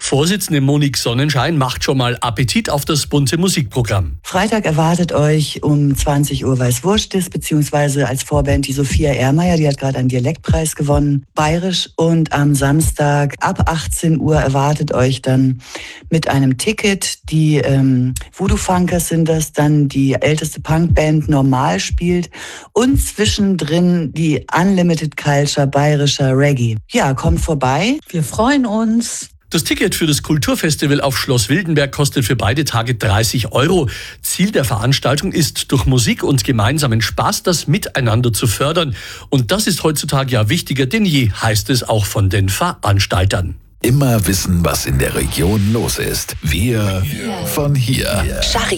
Vorsitzende Monique Sonnenschein macht schon mal Appetit auf das bunte Musikprogramm. Freitag erwartet euch um 20 Uhr Weißwurstis, beziehungsweise als Vorband die Sophia Ehrmeier, die hat gerade einen Dialektpreis gewonnen, bayerisch. Und am Samstag ab 18 Uhr erwartet euch dann mit einem Ticket die Voodoo Funkers sind das, dann die älteste Punkband Normal spielt und zwischendrin die Unlimited Culture bayerischer Reggae. Ja, kommt vorbei. Wir freuen uns. Das Ticket für das Kulturfestival auf Schloss Wildenberg kostet für beide Tage 30 €. Ziel der Veranstaltung ist, durch Musik und gemeinsamen Spaß das Miteinander zu fördern. Und das ist heutzutage ja wichtiger denn je, heißt es auch von den Veranstaltern. Immer wissen, was in der Region los ist. Wir von hier. Schari.